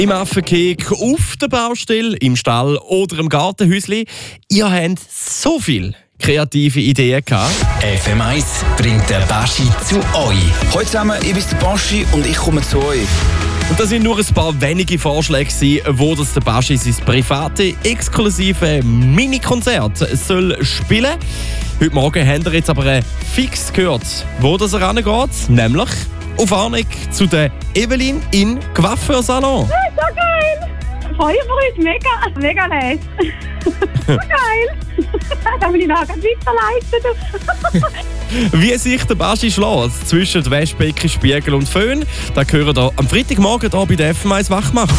Im Affenkick, auf der Baustelle, im Stall oder im Gartenhäuschen. Ihr habt so viele kreative Ideen gehabt. FM1 bringt der Baschi zu euch. Hallo zusammen, ich bin der Baschi und ich komme zu euch. Und das sind nur ein paar wenige Vorschläge, wo das der Baschi sein private, exklusive Mini-Konzert soll spielen. Heute Morgen habt ihr jetzt aber fix gehört, wo das rangeht, nämlich auf Ahnung zu der Evelyn in Coiffeursalon. So geil! Freue mich mega nice. So geil! Da will ich noch ganz weiterleiten. Wie sich der Baschi schlägt zwischen Waschbecken, Spiegel und Föhn, das hören wir am Freitagmorgen hier bei der FM1 Wachmacher.